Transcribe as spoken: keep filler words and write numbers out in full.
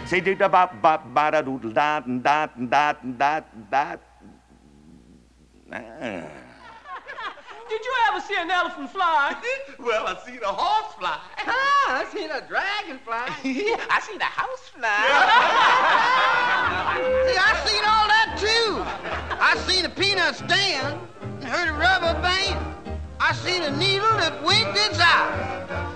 Say da da ba ba ba da doodle da da da da da. Did you ever see an elephant fly? Well, I seen a horse fly. Ah, I seen a dragon fly. I seen a house fly. See, I seen all that too. I seen a peanut stand and heard a rubber band. I seen a needle that winked its eye.